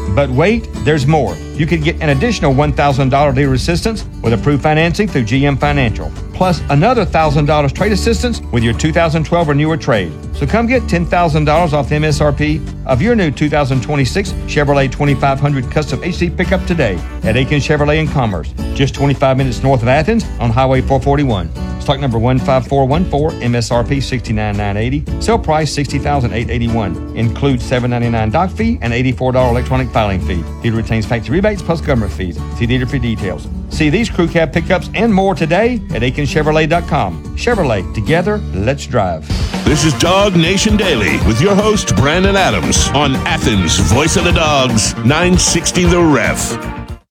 But wait, there's more. You could get an additional $1,000 dealer assistance with approved financing through GM Financial, plus another $1,000 trade assistance with your 2012 or newer trade. So come get $10,000 off the MSRP of your new 2026 Chevrolet 2500 Custom HC pickup today at Aikens Chevrolet in Commerce, just 25 minutes north of Athens on Highway 441. Stock number 15414, MSRP $69,980, sale price $60,881. Includes $7.99 dock fee and $84 electronic filing fee. Dealer retains factory rebates plus government fees. See dealer for details. See these crew cab pickups and more today at AikensChevrolet.com. Chevrolet, together, let's drive. This is Dog Nation Daily with your host, Brandon Adams, on Athens' Voice of the Dogs, 960 The Ref.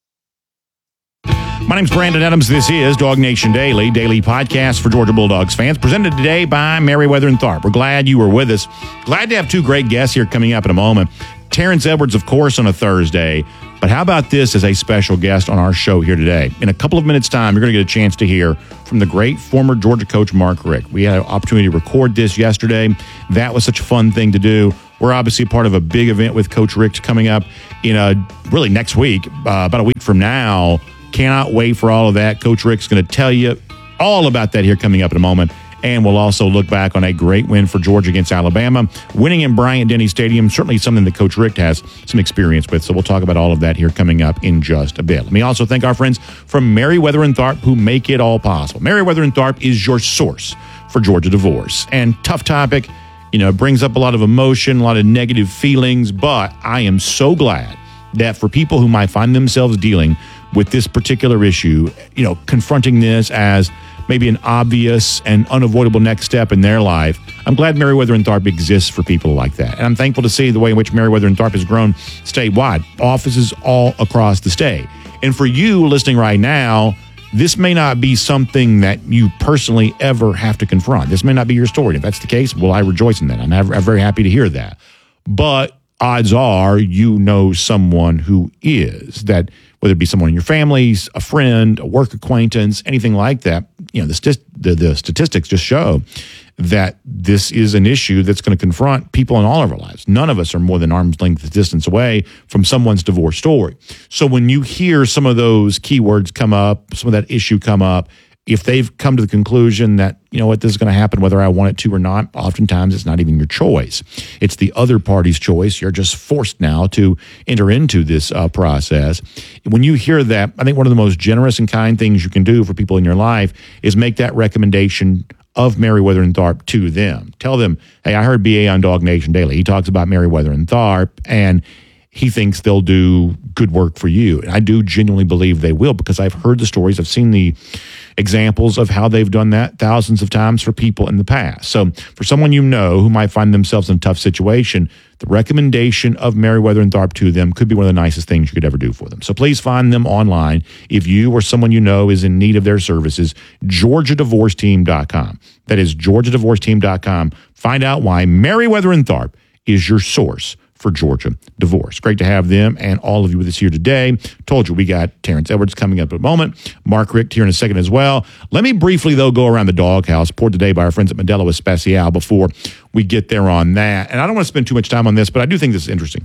My name's Brandon Adams. This is Dog Nation Daily podcast for Georgia Bulldogs fans, presented today by Meriwether and Tharp. We're glad you were with us. Glad to have two great guests here coming up in a moment. Terrence Edwards, of course, on a Thursday. But how about this as a special guest on our show here today? In a couple of minutes' time, you're going to get a chance to hear from the great former Georgia coach, Mark Richt. We had an opportunity to record this yesterday. That was such a fun thing to do. We're obviously part of a big event with Coach Richt coming up in really next week, about a week from now. Cannot wait for all of that. Coach Richt's going to tell you all about that here coming up in a moment. And we'll also look back on a great win for Georgia against Alabama. Winning in Bryant-Denny Stadium, certainly something that Coach Richt has some experience with. So we'll talk about all of that here coming up in just a bit. Let me also thank our friends from Meriwether and Tharp who make it all possible. Meriwether and Tharp is your source for Georgia divorce. And tough topic, brings up a lot of emotion, a lot of negative feelings. But I am so glad that for people who might find themselves dealing with this particular issue, confronting this as maybe an obvious and unavoidable next step in their life, I'm glad Meriwether and Tharp exists for people like that. And I'm thankful to see the way in which Meriwether and Tharp has grown statewide, offices all across the state. And for you listening right now, this may not be something that you personally ever have to confront. This may not be your story. If that's the case, well, I rejoice in that. I'm very happy to hear that. But odds are you know someone who is, that whether it be someone in your family, a friend, a work acquaintance, anything like that, the statistics just show that this is an issue that's going to confront people in all of our lives. None of us are more than arm's length distance away from someone's divorce story. So when you hear some of those keywords come up, some of that issue come up, if they've come to the conclusion that, this is going to happen whether I want it to or not, oftentimes it's not even your choice. It's the other party's choice. You're just forced now to enter into this process. When you hear that, I think one of the most generous and kind things you can do for people in your life is make that recommendation of Meriwether and Tharp to them. Tell them, hey, I heard BA on Dog Nation Daily. He talks about Meriwether and Tharp, and he thinks they'll do good work for you. And I do genuinely believe they will, because I've heard the stories. I've seen the examples of how they've done that thousands of times for people in the past. So for someone who might find themselves in a tough situation, the recommendation of Meriwether and Tharp to them could be one of the nicest things you could ever do for them. So please find them online. If you or someone is in need of their services, GeorgiaDivorceTeam.com. That is GeorgiaDivorceTeam.com. Find out why Meriwether and Tharp is your source for Georgia divorce. Great to have them and all of you with us here today. Told you we got Terrence Edwards coming up in a moment. Mark Richt here in a second as well. Let me briefly, though, go around the doghouse, poured today by our friends at Modelo Especial before we get there on that. And I don't want to spend too much time on this, but I do think this is interesting.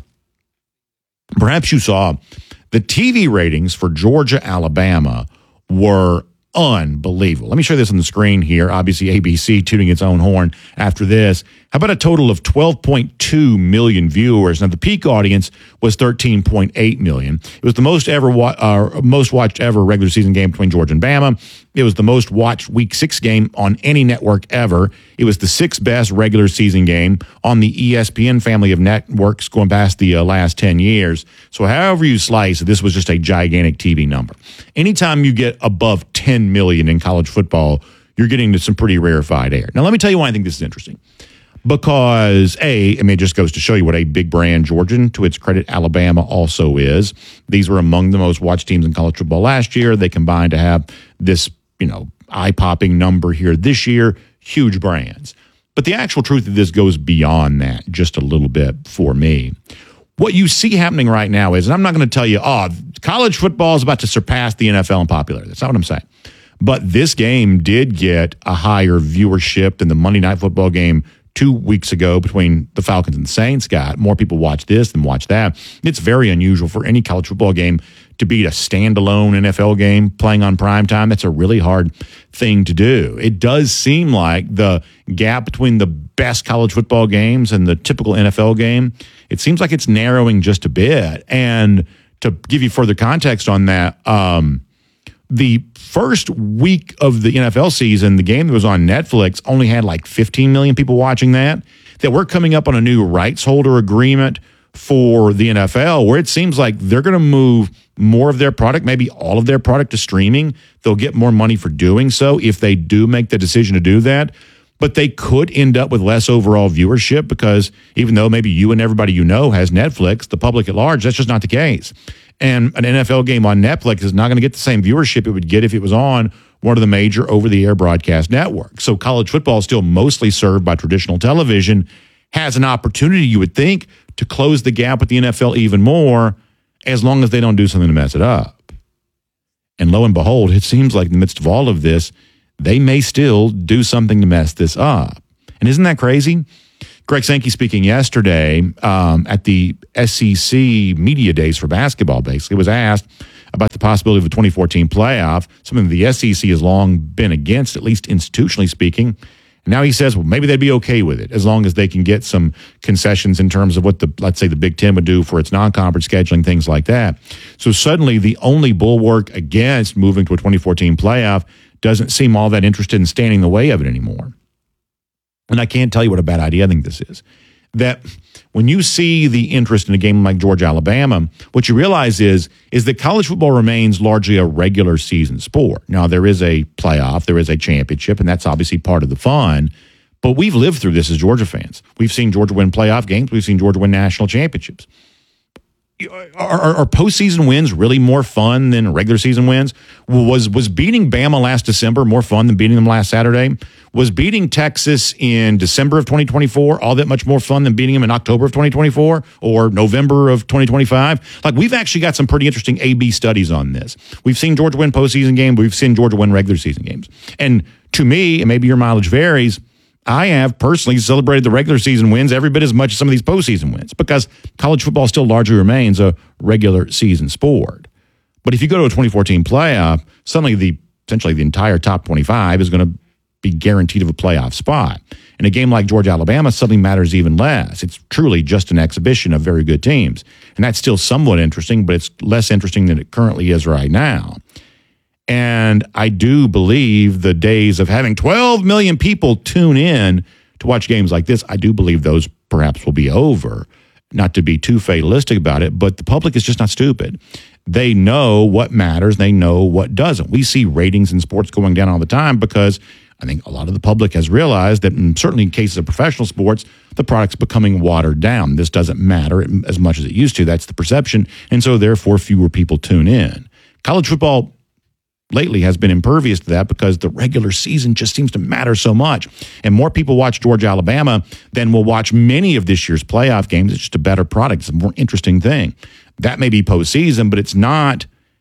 Perhaps you saw the TV ratings for Georgia, Alabama were unbelievable. Let me show you this on the screen here. Obviously, ABC tooting its own horn after this. How about a total of 12.2 million viewers? Now, the peak audience was 13.8 million. It was the most watched ever regular season game between Georgia and Bama. It was the most watched Week 6 game on any network ever. It was the sixth best regular season game on the ESPN family of networks going past the last 10 years. So however you slice it, this was just a gigantic TV number. Anytime you get above 10 million in college football, you're getting to some pretty rarefied air. Now, let me tell you why I think this is interesting. Because, it just goes to show you what a big brand Georgian, to its credit, Alabama also is. These were among the most watched teams in college football last year. They combined to have this, eye-popping number here this year. Huge brands. But the actual truth of this goes beyond that just a little bit for me. What you see happening right now is, and I'm not going to tell you, college football is about to surpass the NFL in popularity. That's not what I'm saying. But this game did get a higher viewership than the Monday Night Football game 2 weeks ago between the Falcons and the Saints got. More people watch this than watch that. It's very unusual for any college football game to beat a standalone NFL game playing on primetime. That's a really hard thing to do. It does seem like the gap between the best college football games and the typical NFL game, it seems like it's narrowing just a bit. And to give you further context on that, the first week of the NFL season, the game that was on Netflix only had like 15 million people watching that. That we're coming up on a new rights holder agreement for the NFL where it seems like they're going to move more of their product, maybe all of their product to streaming. They'll get more money for doing so if they do make the decision to do that. But they could end up with less overall viewership because even though maybe you and everybody you know has Netflix, the public at large, that's just not the case. And an NFL game on Netflix is not going to get the same viewership it would get if it was on one of the major over-the-air broadcast networks. So college football is still mostly served by traditional television, has an opportunity, you would think, to close the gap with the NFL even more as long as they don't do something to mess it up. And lo and behold, it seems like in the midst of all of this, they may still do something to mess this up. And isn't that crazy? Greg Sankey speaking yesterday at the SEC Media Days for basketball, basically, was asked about the possibility of a 2014 playoff, something the SEC has long been against, at least institutionally speaking. And now he says, well, maybe they'd be okay with it as long as they can get some concessions in terms of what let's say the Big Ten would do for its non-conference scheduling, things like that. So suddenly the only bulwark against moving to a 2014 playoff doesn't seem all that interested in standing in the way of it anymore. And I can't tell you what a bad idea I think this is. That when you see the interest in a game like Georgia-Alabama, what you realize is that college football remains largely a regular season sport. Now, there is a playoff, there is a championship, and that's obviously part of the fun. But we've lived through this as Georgia fans. We've seen Georgia win playoff games. We've seen Georgia win national championships. Are postseason wins really more fun than regular season wins? Was beating Bama last December more fun than beating them last Saturday? Was beating Texas in December of 2024 all that much more fun than beating them in October of 2024 or November of 2025? Like, we've actually got some pretty interesting A/B studies on this. We've seen Georgia win postseason games. We've seen Georgia win regular season games. And to me, and maybe your mileage varies, I have personally celebrated the regular season wins every bit as much as some of these postseason wins because college football still largely remains a regular season sport. But if you go to a 2014 playoff, suddenly essentially the entire top 25 is going to be guaranteed of a playoff spot. And a game like Georgia-Alabama suddenly matters even less. It's truly just an exhibition of very good teams. And that's still somewhat interesting, but it's less interesting than it currently is right now. And I do believe the days of having 12 million people tune in to watch games like this, I do believe those perhaps will be over. Not to be too fatalistic about it, but the public is just not stupid. They know what matters. They know what doesn't. We see ratings in sports going down all the time because I think a lot of the public has realized that certainly in cases of professional sports, the product's becoming watered down. This doesn't matter as much as it used to. That's the perception. And so therefore fewer people tune in. College football lately has been impervious to that because the regular season just seems to matter so much. And more people watch Georgia-Alabama than will watch many of this year's playoff games. It's just a better product. It's a more interesting thing. That may be postseason, but it's not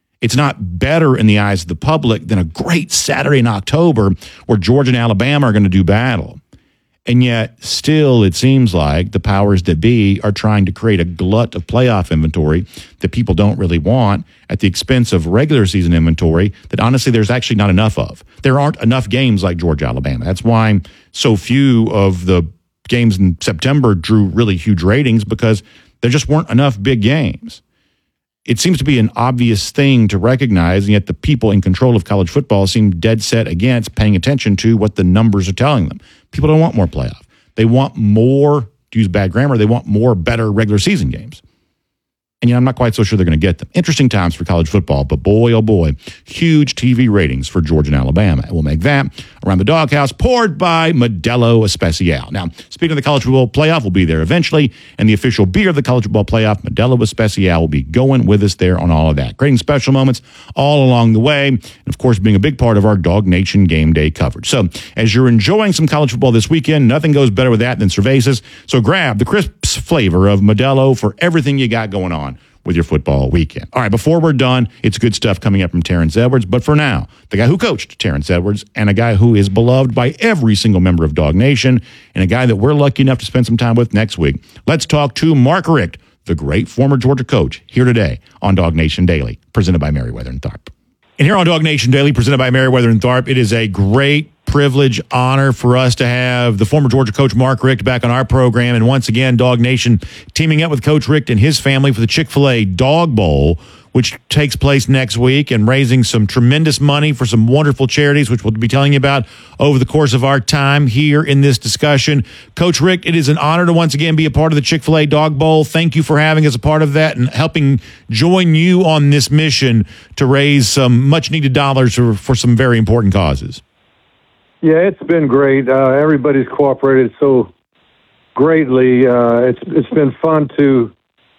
better in the eyes of the public than a great Saturday in October where Georgia and Alabama are going to do battle. And yet, still, it seems like the powers that be are trying to create a glut of playoff inventory that people don't really want at the expense of regular season inventory that, honestly, there's actually not enough of. There aren't enough games like Georgia-Alabama. That's why so few of the games in September drew really huge ratings because there just weren't enough big games. It seems to be an obvious thing to recognize, and yet the people in control of college football seem dead set against paying attention to what the numbers are telling them. People don't want more playoff. They want more, to use bad grammar, they want more better regular season games. And I'm not quite so sure they're going to get them. Interesting times for college football, but boy, oh boy, huge TV ratings for Georgia and Alabama. And we'll make that Around the Doghouse, poured by Modelo Especial. Now, speaking of the college football playoff, we'll be there eventually, and the official beer of the college football playoff, Modelo Especial, will be going with us there on all of that, creating special moments all along the way, and of course, being a big part of our Dog Nation game day coverage. So, as you're enjoying some college football this weekend, nothing goes better with that than cervezas. So grab the crisp flavor of Modelo for everything you got going on. with your football weekend. All right, before we're done, it's good stuff coming up from Terrence Edwards. But for now, the guy who coached Terrence Edwards and a guy who is beloved by every single member of Dog Nation and a guy that we're lucky enough to spend some time with next week. Let's talk to Mark Richt, the great former Georgia coach, here today on Dog Nation Daily, presented by Merriweather and Tharp. And here on Dog Nation Daily, presented by Merriweather and Tharp, it is a great privilege, honor for us to have the former Georgia coach Mark Richt back on our program. And once again, Dog Nation teaming up with Coach Richt and his family for the Chick-fil-A Dog Bowl, which takes place next week, and raising some tremendous money for some wonderful charities, which we'll be telling you about over the course of our time here in this discussion. Coach Richt, it is an honor to once again be a part of the Chick-fil-A Dog Bowl. Thank you for having us a part of that and helping join you on this mission to raise some much-needed dollars for some very important causes. Yeah, it's been great. Everybody's cooperated so greatly. It's been fun to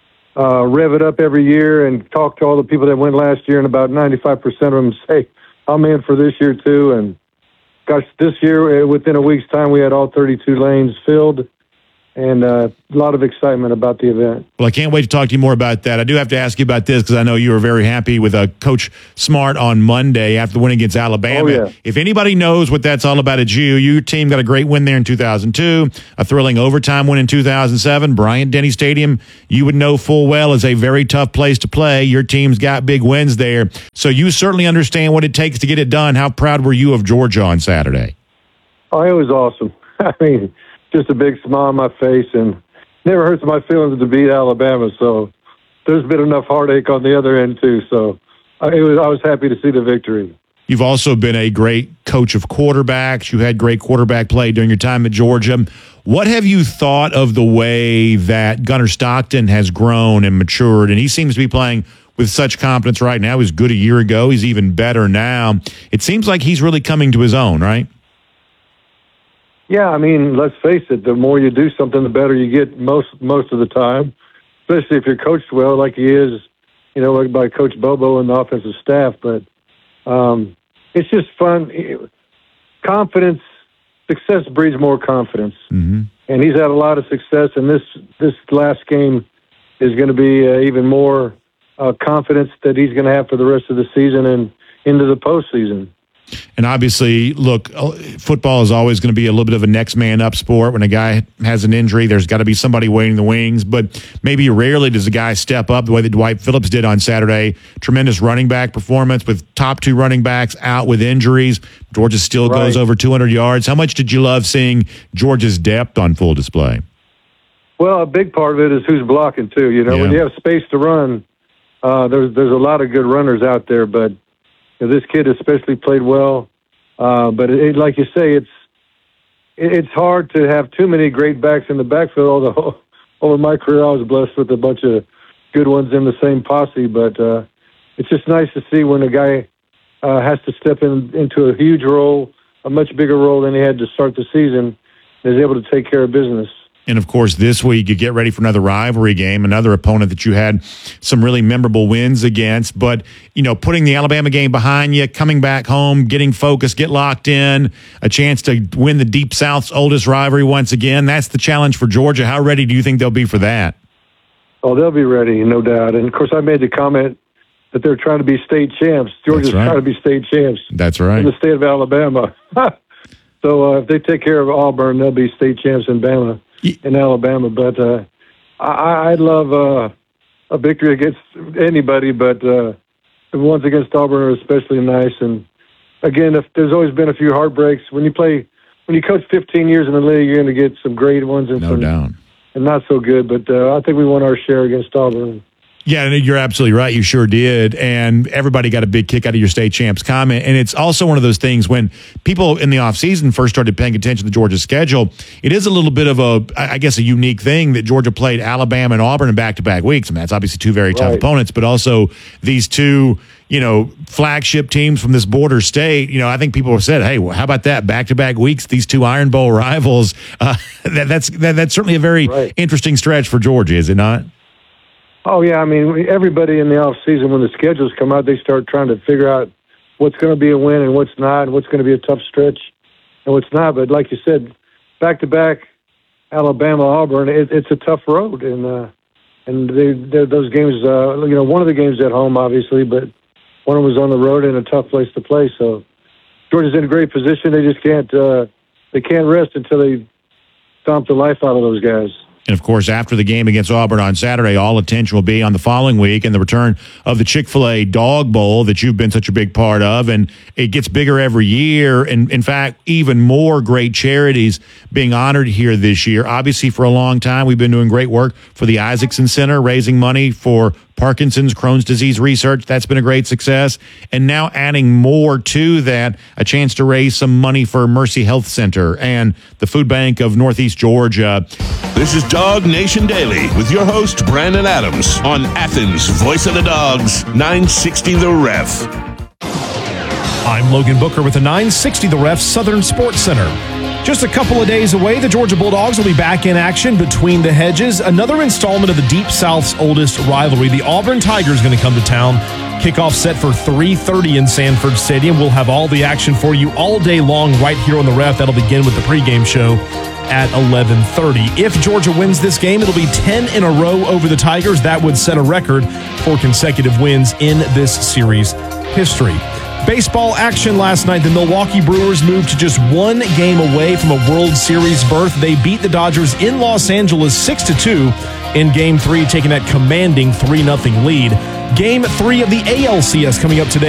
rev it up every year and talk to all the people that went last year, and about 95% of them say, I'm in for this year too. And gosh, this year, within a week's time, we had all 32 lanes filled, and a lot of excitement about the event. Well, I can't wait to talk to you more about that. I do have to ask you about this because I know you were very happy with Coach Smart on Monday after the win against Alabama. Oh, yeah. If anybody knows what that's all about, it's you. Your team got a great win there in 2002, a thrilling overtime win in 2007. Bryant-Denny Stadium, you would know full well, is a very tough place to play. Your team's got big wins there. So you certainly understand what it takes to get it done. How proud were you of Georgia on Saturday? Oh, it was awesome. I mean, just a big smile on my face, and never hurts my feelings to beat Alabama. So there's been enough heartache on the other end too. So I was happy to see the victory. You've also been a great coach of quarterbacks. You had great quarterback play during your time at Georgia. What have you thought of the way that Gunnar Stockton has grown and matured? And he seems to be playing with such confidence right now. He was good a year ago. He's even better now. It seems like he's really coming to his own, right? Yeah, I mean, let's face it, the more you do something, the better you get most of the time, especially if you're coached well like he is, like by Coach Bobo and the offensive staff. But it's just fun. Confidence, success breeds more confidence. Mm-hmm. And he's had a lot of success, and this last game is going to be even more confidence that he's going to have for the rest of the season and into the postseason. And obviously, look, football is always going to be a little bit of a next man up sport. When a guy has an injury, there's got to be somebody waiting in the wings. But maybe rarely does a guy step up the way that Dwight Phillips did on Saturday. Tremendous running back performance with top two running backs out with injuries. Georgia still goes over 200 yards. How much did you love seeing Georgia's depth on full display? Well, a big part of it is who's blocking, too. When you have space to run, there's a lot of good runners out there, but this kid especially played well, but like you say, it's hard to have too many great backs in the backfield. Although over my career, I was blessed with a bunch of good ones in the same posse. But it's just nice to see when a guy has to step into a huge role, a much bigger role than he had to start the season, and is able to take care of business. And, of course, this week you get ready for another rivalry game, another opponent that you had some really memorable wins against. But, putting the Alabama game behind you, coming back home, getting focused, get locked in, a chance to win the Deep South's oldest rivalry once again, that's the challenge for Georgia. How ready do you think they'll be for that? Oh, they'll be ready, no doubt. And, of course, I made the comment that they're trying to be state champs. Georgia's trying to be state champs. That's right. In the state of Alabama. So if they take care of Auburn, they'll be state champs in Alabama. But I'd love a victory against anybody, but the ones against Auburn are especially nice. And again, there's always been a few heartbreaks. When you coach 15 years in the league, you're going to get some great ones and some and not so good. But I think we won our share against Auburn. Yeah, you're absolutely right. You sure did. And everybody got a big kick out of your state champs comment. And it's also one of those things when people in the offseason first started paying attention to Georgia's schedule, it is a little bit of a unique thing that Georgia played Alabama and Auburn in back-to-back weeks. I mean, that's obviously two very tough opponents, but also these two, flagship teams from this border state. I think people have said, hey, well, how about that? Back-to-back weeks, these two Iron Bowl rivals. That's certainly a very interesting stretch for Georgia, is it not? Oh, yeah. I mean, everybody in the offseason, when the schedules come out, they start trying to figure out what's going to be a win and what's not, and what's going to be a tough stretch and what's not. But like you said, back-to-back Alabama, Auburn, it's a tough road. And and those games, one of the games at home, obviously, but one was on the road in a tough place to play. So Georgia's in a great position. They just can't rest until they stomp the life out of those guys. And, of course, after the game against Auburn on Saturday, all attention will be on the following week and the return of the Chick-fil-A Dog Bowl that you've been such a big part of. And it gets bigger every year. And, in fact, even more great charities being honored here this year. Obviously, for a long time, we've been doing great work for the Isaacson Center, raising money for Parkinson's, Crohn's disease research. That's been a great success. And now adding more to that, a chance to raise some money for Mercy Health Center and the Food Bank of Northeast Georgia. This is Dog Nation Daily with your host, Brandon Adams, on Athens' Voice of the Dogs, 960 The Ref. I'm Logan Booker with the 960 The Ref Southern Sports Center. Just a couple of days away, the Georgia Bulldogs will be back in action between the hedges. Another installment of the Deep South's oldest rivalry. The Auburn Tigers going to come to town. Kickoff set for 3:30 in Sanford Stadium. We'll have all the action for you all day long right here on the Ref. That'll begin with the pregame show at 11:30. If Georgia wins this game, it'll be 10 in a row over the Tigers. That would set a record for consecutive wins in this series history. Baseball action last night. The Milwaukee Brewers moved to just one game away from a World Series berth. They beat the Dodgers in Los Angeles 6-2 in Game 3, taking that commanding 3-0 lead. Game 3 of the ALCS coming up today.